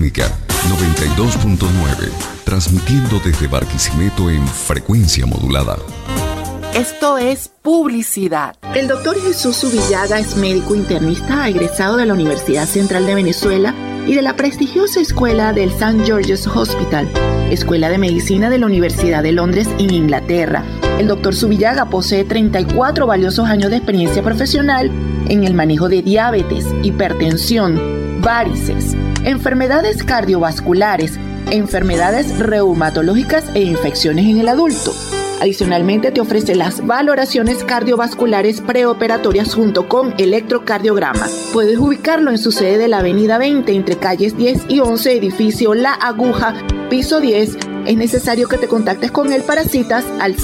Clínica 92.9, transmitiendo desde Barquisimeto en frecuencia modulada. Esto es publicidad. El doctor Jesús Subillaga es médico internista egresado de la Universidad Central de Venezuela y de la prestigiosa escuela del St. George's Hospital, Escuela de Medicina de la Universidad de Londres en Inglaterra. El doctor Subillaga posee 34 valiosos años de experiencia profesional en el manejo de diabetes, hipertensión, varices, enfermedades cardiovasculares, enfermedades reumatológicas e infecciones en el adulto. Adicionalmente te ofrece las valoraciones cardiovasculares preoperatorias junto con electrocardiograma. Puedes ubicarlo en su sede de la Avenida 20 entre calles 10 y 11, edificio La Aguja, piso 10. Es necesario que te contactes con él para citas al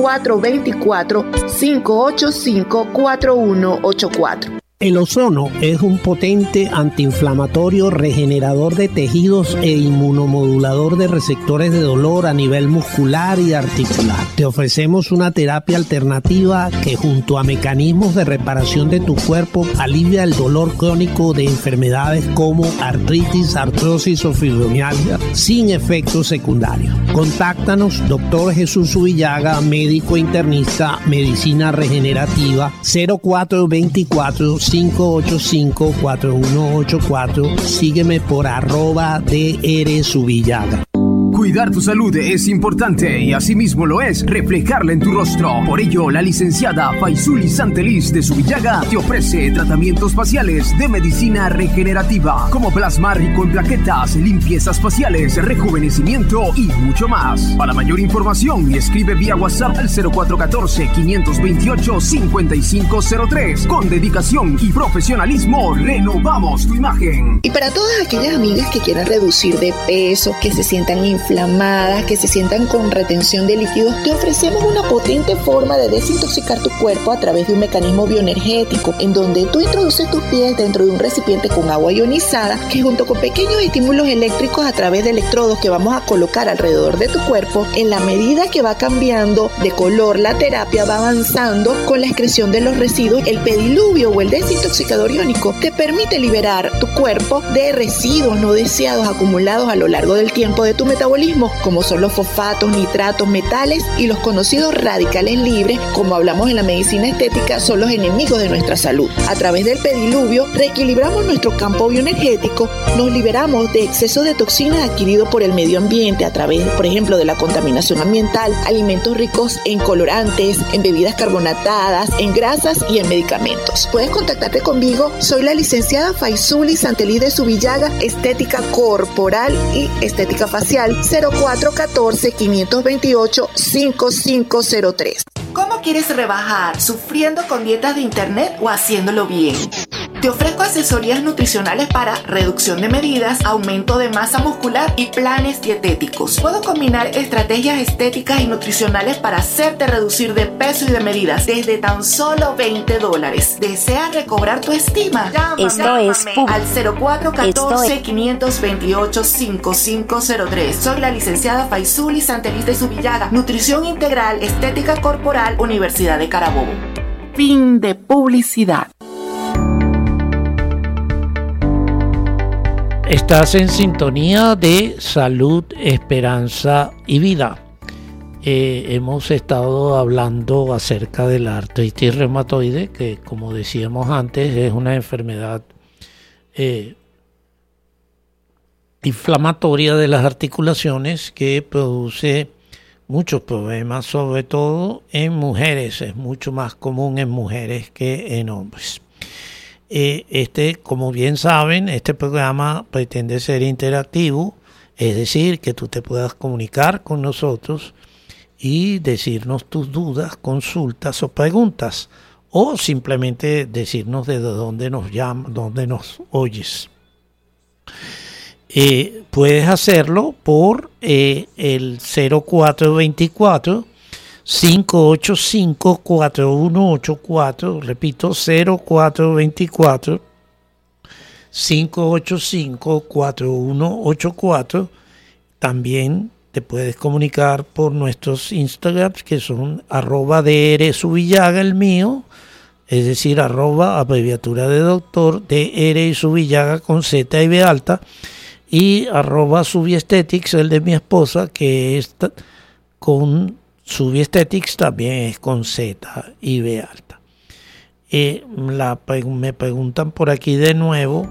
0424-585-4184. El ozono es un potente antiinflamatorio, regenerador de tejidos e inmunomodulador de receptores de dolor a nivel muscular y articular. Te ofrecemos una terapia alternativa que, junto a mecanismos de reparación de tu cuerpo, alivia el dolor crónico de enfermedades como artritis, artrosis o fibromialgia sin efectos secundarios. Contáctanos, Dr. Jesús Subillaga, médico internista, medicina regenerativa, 0424-585-4184. Sígueme por @drsubillaga. Cuidar tu salud es importante y asimismo lo es reflejarla en tu rostro. Por ello, la licenciada Faisuli Santeliz de Subillaga te ofrece tratamientos faciales de medicina regenerativa como plasma rico en plaquetas, limpiezas faciales, rejuvenecimiento y mucho más. Para mayor información, escribe vía WhatsApp al 0414-528-5503. Con dedicación y profesionalismo, renovamos tu imagen. Y para todas aquellas amigas que quieran reducir de peso, que se sientan inflamadas, que se sientan con retención de líquidos, te ofrecemos una potente forma de desintoxicar tu cuerpo a través de un mecanismo bioenergético, en donde tú introduces tus pies dentro de un recipiente con agua ionizada, que junto con pequeños estímulos eléctricos a través de electrodos que vamos a colocar alrededor de tu cuerpo, en la medida que va cambiando de color la terapia, va avanzando con la excreción de los residuos. El pediluvio o el desintoxicador iónico te permite liberar tu cuerpo de residuos no deseados acumulados a lo largo del tiempo de tu metabolismo, como son los fosfatos, nitratos, metales y los conocidos radicales libres, como hablamos en la medicina estética, son los enemigos de nuestra salud. A través del pediluvio reequilibramos nuestro campo bioenergético, nos liberamos de exceso de toxinas adquiridos por el medio ambiente a través, por ejemplo, de la contaminación ambiental, alimentos ricos en colorantes, en bebidas carbonatadas, en grasas y en medicamentos. Puedes contactarte conmigo, soy la licenciada Faisuli Santeliz de Subillaga, estética corporal y estética facial, 0414-528-5503. ¿Cómo quieres rebajar? ¿Sufriendo con dietas de internet o haciéndolo bien? Te ofrezco asesorías nutricionales para reducción de medidas, aumento de masa muscular y planes dietéticos. Puedo combinar estrategias estéticas y nutricionales para hacerte reducir de peso y de medidas desde tan solo $20. ¿Deseas recobrar tu estima? Llámame al 0414-528-5503. Soy la licenciada Faisuli Santeliz de Subillaga, nutrición integral, estética corporal, Universidad de Carabobo. Fin de publicidad. Estás en sintonía de Salud, Esperanza y Vida. Hemos estado hablando acerca de la artritis reumatoide, que, como decíamos antes, es una enfermedad inflamatoria de las articulaciones que produce muchos problemas, sobre todo en mujeres. Es mucho más común en mujeres que en hombres. Como bien saben, este programa pretende ser interactivo, es decir, que tú te puedas comunicar con nosotros y decirnos tus dudas, consultas o preguntas, o simplemente decirnos de dónde nos llamas, dónde nos oyes. Puedes hacerlo por el 0424 585-4184, repito, 0424 585-4184. También te puedes comunicar por nuestros Instagrams, que son @drsubillaga, el mío, es decir, abreviatura de doctor, DR Subillaga con Z y B alta, y @Subiesthetics, el de mi esposa, que es con Subiesthetics, también es con Z y B alta. Me preguntan por aquí de nuevo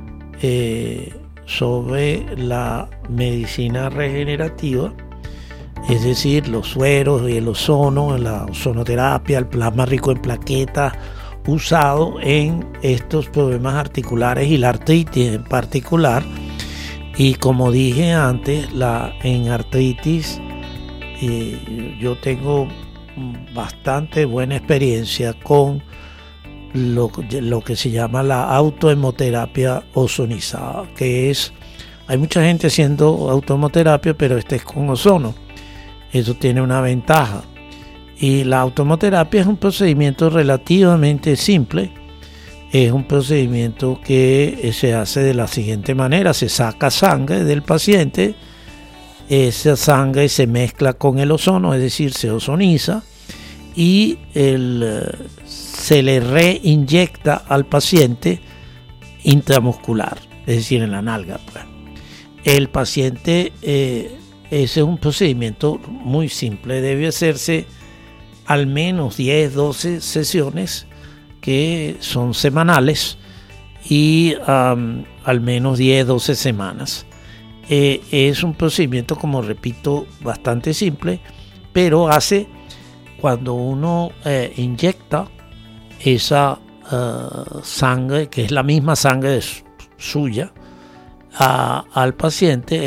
sobre la medicina regenerativa, es decir, los sueros y el ozono, la ozonoterapia, el plasma rico en plaquetas usado en estos problemas articulares y la artritis en particular. Y como dije antes, en artritis yo tengo bastante buena experiencia con lo que se llama la autohemoterapia ozonizada, que es, hay mucha gente haciendo autohemoterapia, pero este es con ozono. Eso tiene una ventaja. Y la autohemoterapia es un procedimiento relativamente simple. Es un procedimiento que se hace de la siguiente manera: se saca sangre del paciente, esa sangre se mezcla con el ozono, es decir, se ozoniza, y se le reinyecta al paciente intramuscular, es decir, en la nalga. Pues. El paciente, ese es un procedimiento muy simple, debe hacerse al menos 10-12 sesiones que son semanales y al menos 10-12 semanas. Es un procedimiento, como repito, bastante simple, pero cuando uno inyecta esa sangre, que es la misma sangre suya, al paciente,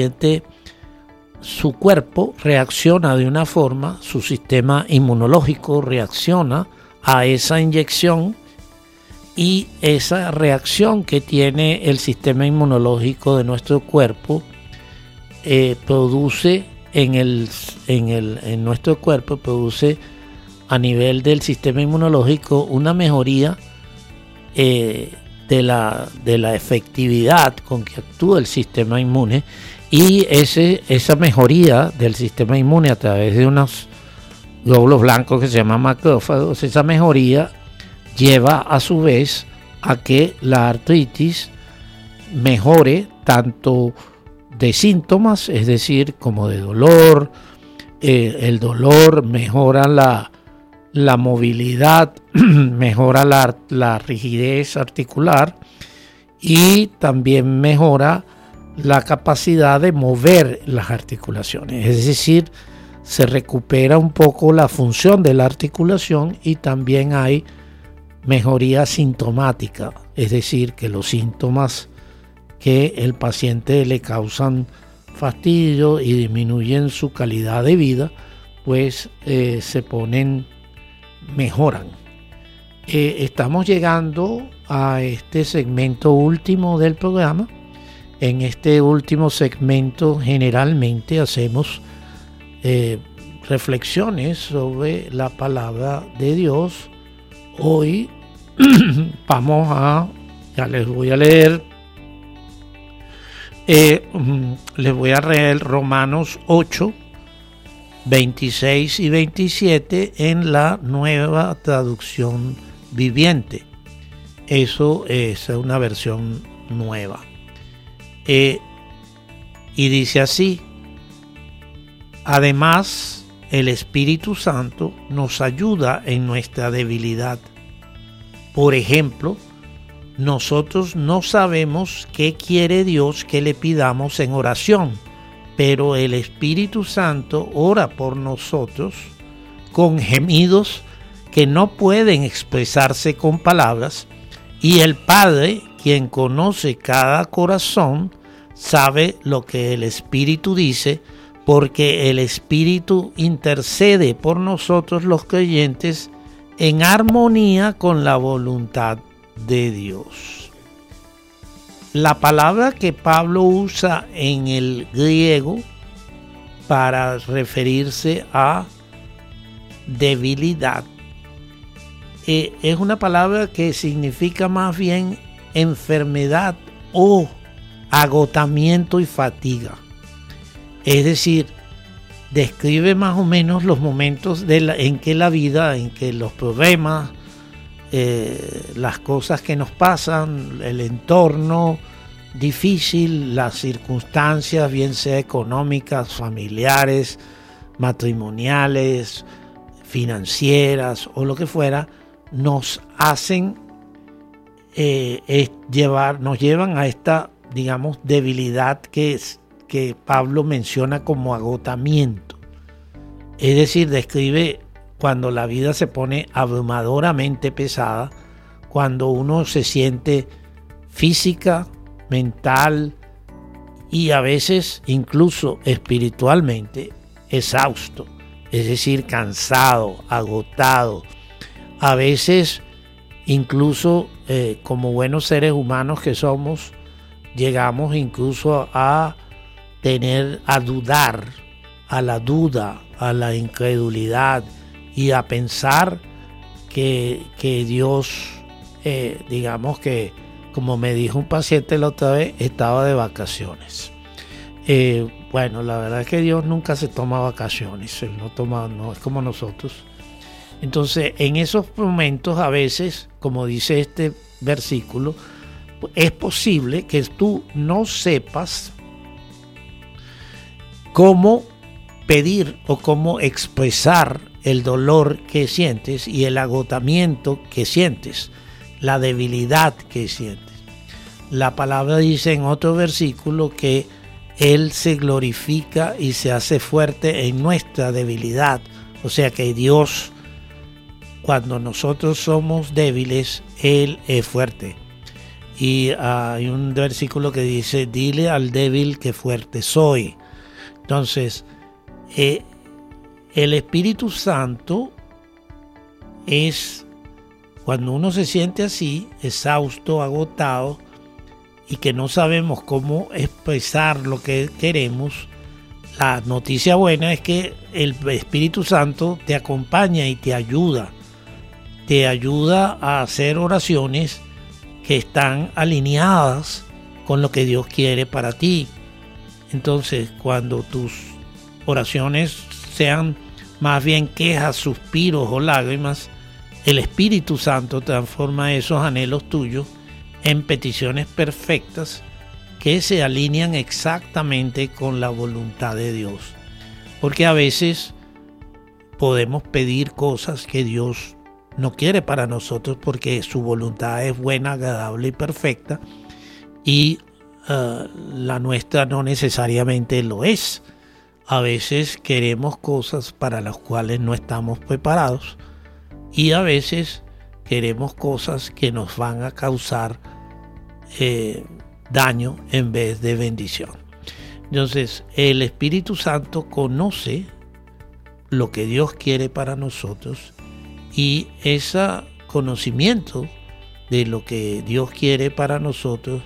su cuerpo reacciona de una forma, su sistema inmunológico reacciona a esa inyección, y esa reacción que tiene el sistema inmunológico de nuestro cuerpo produce en nuestro cuerpo, produce a nivel del sistema inmunológico una mejoría de la efectividad con que actúa el sistema inmune, y esa mejoría del sistema inmune a través de unos glóbulos blancos que se llaman macrófagos, esa mejoría lleva a su vez a que la artritis mejore tanto de síntomas, es decir, como de dolor. El dolor mejora la movilidad, mejora la rigidez articular, y también mejora la capacidad de mover las articulaciones, es decir, se recupera un poco la función de la articulación, y también hay mejoría sintomática, es decir, que los síntomas que el paciente le causan fastidio y disminuyen su calidad de vida, pues mejoran. Estamos llegando a este segmento último del programa. En este último segmento generalmente hacemos reflexiones sobre la palabra de Dios. Hoy ya les voy a leer, Romanos 8, 26 y 27 en la Nueva Traducción Viviente. Eso es una versión nueva. Y dice así: además, el Espíritu Santo nos ayuda en nuestra debilidad. Por ejemplo, nosotros no sabemos qué quiere Dios que le pidamos en oración, pero el Espíritu Santo ora por nosotros con gemidos que no pueden expresarse con palabras, y el Padre, quien conoce cada corazón, sabe lo que el Espíritu dice, porque el Espíritu intercede por nosotros los creyentes en armonía con la voluntad de Dios. La palabra que Pablo usa en el griego para referirse a debilidad es una palabra que significa más bien enfermedad o agotamiento y fatiga. Es decir, describe más o menos los momentos en que la vida, en que los problemas, las cosas que nos pasan, el entorno, difícil las circunstancias, bien sea económicas, familiares, matrimoniales, financieras o lo que fuera, nos hacen nos llevan a esta, digamos, debilidad que Pablo menciona como agotamiento. Es decir, describe cuando la vida se pone abrumadoramente pesada, cuando uno se siente física, mental y a veces incluso espiritualmente exhausto, es decir, cansado, agotado. A veces incluso como buenos seres humanos que somos, llegamos incluso a dudar, a la duda, a la incredulidad y a pensar que Dios, digamos que, como me dijo un paciente la otra vez, estaba de vacaciones. Bueno, la verdad es que Dios nunca se toma vacaciones, Él no es como nosotros. Entonces, en esos momentos a veces, como dice este versículo, es posible que tú no sepas cómo pedir o cómo expresar el dolor que sientes y el agotamiento que sientes, la debilidad que sientes. La palabra dice en otro versículo que Él se glorifica y se hace fuerte en nuestra debilidad. O sea que Dios, cuando nosotros somos débiles, Él es fuerte. Y hay un versículo que dice, dile al débil que fuerte soy. Entonces, el Espíritu Santo es, cuando uno se siente así, exhausto, agotado, y que no sabemos cómo expresar lo que queremos, la noticia buena es que el Espíritu Santo te acompaña y te ayuda a hacer oraciones que están alineadas con lo que Dios quiere para ti. Entonces, cuando tus oraciones sean más bien quejas, suspiros o lágrimas, el Espíritu Santo transforma esos anhelos tuyos en peticiones perfectas que se alinean exactamente con la voluntad de Dios. Porque a veces podemos pedir cosas que Dios no quiere para nosotros porque su voluntad es buena, agradable y perfecta, y la nuestra no necesariamente lo es. A veces queremos cosas para las cuales no estamos preparados y a veces queremos cosas que nos van a causar daño en vez de bendición. Entonces, el Espíritu Santo conoce lo que Dios quiere para nosotros y ese conocimiento de lo que Dios quiere para nosotros,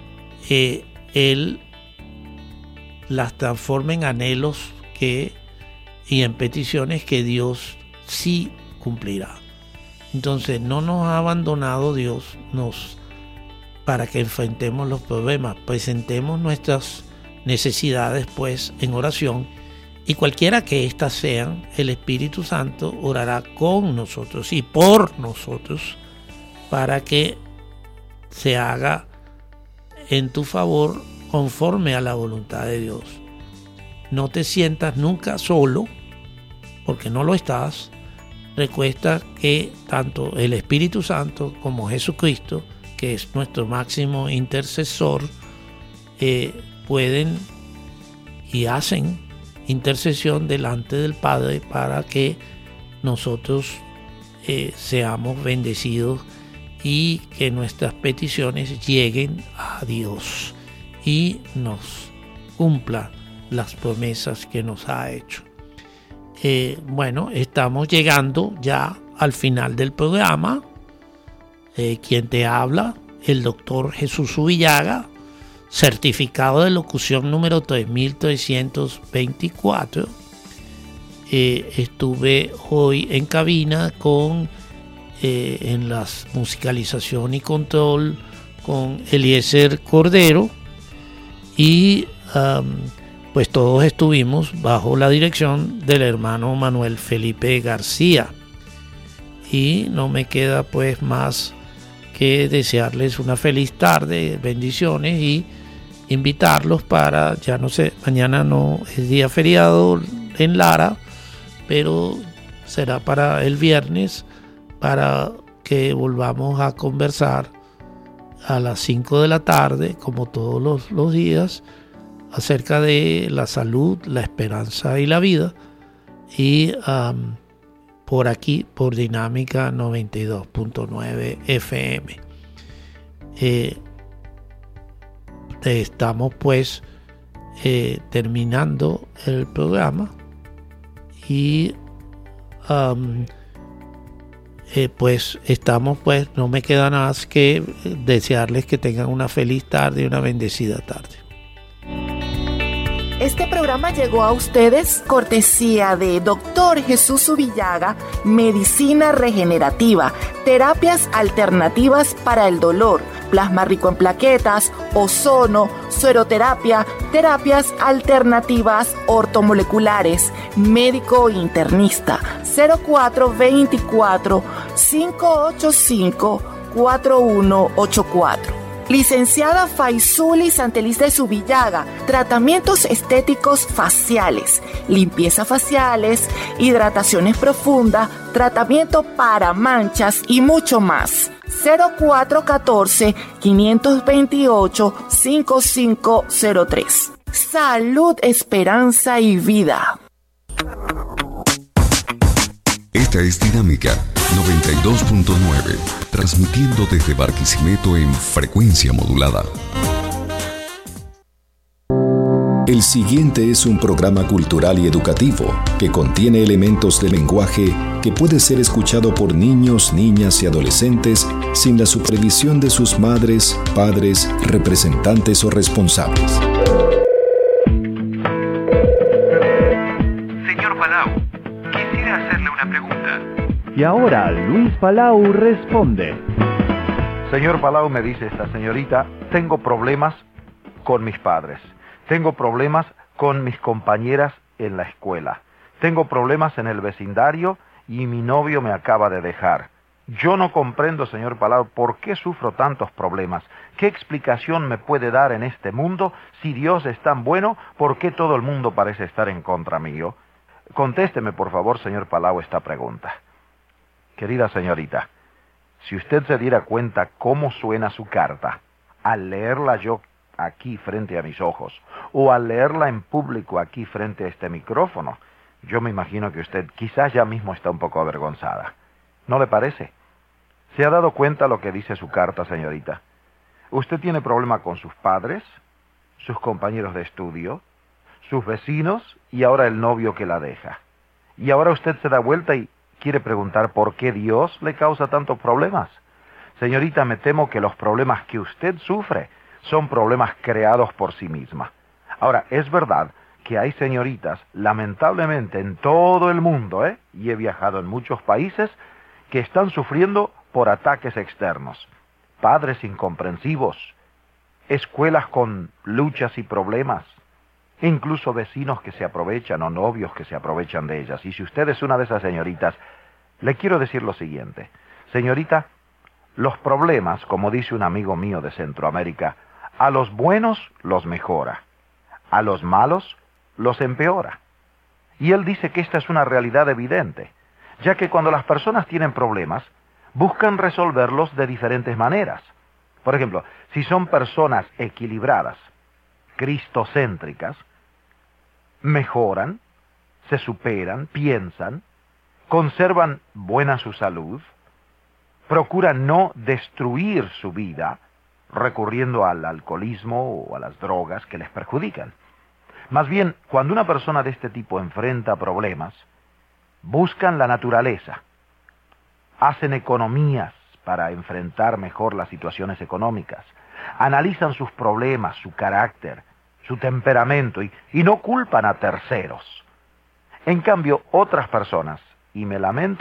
Él las transforma en anhelos y en peticiones que Dios sí cumplirá. Entonces, no nos ha abandonado Dios para que enfrentemos los problemas. Presentemos nuestras necesidades pues en oración, y cualquiera que éstas sean, el Espíritu Santo orará con nosotros y por nosotros para que se haga en tu favor conforme a la voluntad de Dios. No te sientas nunca solo, porque no lo estás. Recuerda que tanto el Espíritu Santo como Jesucristo, que es nuestro máximo intercesor, pueden y hacen intercesión delante del Padre para que nosotros seamos bendecidos y que nuestras peticiones lleguen a Dios y nos cumpla las promesas que nos ha hecho. Bueno, estamos llegando ya al final del programa. Quien te habla, el doctor Jesús Subillaga, certificado de locución número 3324. Estuve hoy en cabina en las musicalización y control con Eliezer Cordero, y pues todos estuvimos bajo la dirección del hermano Manuel Felipe García. Y no me queda pues más que desearles una feliz tarde, bendiciones, y invitarlos para, ya no sé, mañana no es día feriado en Lara, pero será para el viernes, para que volvamos a conversar a las 5 de la tarde, como todos los días, acerca de la salud, la esperanza y la vida, y por aquí, por Dinámica 92.9 FM. Estamos pues terminando el programa y pues estamos, pues no me queda nada más que desearles que tengan una feliz tarde y una bendecida tarde. Este programa llegó a ustedes cortesía de Dr. Jesús Subillaga, Medicina Regenerativa, Terapias Alternativas para el Dolor, Plasma Rico en Plaquetas, Ozono, Sueroterapia, Terapias Alternativas Ortomoleculares, Médico Internista, 0424-585-4184. Licenciada Faisuli Santeliz de Subillaga, tratamientos estéticos faciales, limpieza faciales, hidrataciones profundas, tratamiento para manchas y mucho más. 0414-528-5503. Salud, esperanza y vida. Esta es Dinámica 92.9, transmitiendo desde Barquisimeto en frecuencia modulada. El siguiente es un programa cultural y educativo que contiene elementos de lenguaje que puede ser escuchado por niños, niñas y adolescentes sin la supervisión de sus madres, padres, representantes o responsables. Señor Palau, quisiera hacerle una pregunta. Y ahora Luis Palau responde. Señor Palau, me dice esta señorita, tengo problemas con mis padres. Tengo problemas con mis compañeras en la escuela. Tengo problemas en el vecindario y mi novio me acaba de dejar. Yo no comprendo, señor Palau, por qué sufro tantos problemas. ¿Qué explicación me puede dar en este mundo? Si Dios es tan bueno, ¿por qué todo el mundo parece estar en contra mío? Contésteme, por favor, señor Palau, esta pregunta. Querida señorita, si usted se diera cuenta cómo suena su carta, al leerla yo aquí frente a mis ojos, o al leerla en público aquí frente a este micrófono, yo me imagino que usted quizás ya mismo está un poco avergonzada. ¿No le parece? ¿Se ha dado cuenta lo que dice su carta, señorita? Usted tiene problema con sus padres, sus compañeros de estudio, sus vecinos y ahora el novio que la deja. Y ahora usted se da vuelta y quiere preguntar por qué Dios le causa tantos problemas. Señorita, me temo que los problemas que usted sufre son problemas creados por sí misma. Ahora, es verdad que hay señoritas, lamentablemente en todo el mundo, y he viajado en muchos países, que están sufriendo por ataques externos. Padres incomprensivos, escuelas con luchas y problemas, incluso vecinos que se aprovechan o novios que se aprovechan de ellas. Y si usted es una de esas señoritas, le quiero decir lo siguiente. Señorita, los problemas, como dice un amigo mío de Centroamérica, a los buenos los mejora, a los malos los empeora. Y él dice que esta es una realidad evidente, ya que cuando las personas tienen problemas, buscan resolverlos de diferentes maneras. Por ejemplo, si son personas equilibradas, cristocéntricas, mejoran, se superan, piensan, conservan buena su salud, procuran no destruir su vida recurriendo al alcoholismo o a las drogas que les perjudican. Más bien, cuando una persona de este tipo enfrenta problemas, buscan la naturaleza, hacen economías para enfrentar mejor las situaciones económicas, analizan sus problemas, su carácter, su temperamento y no culpan a terceros. En cambio, otras personas, y me lamento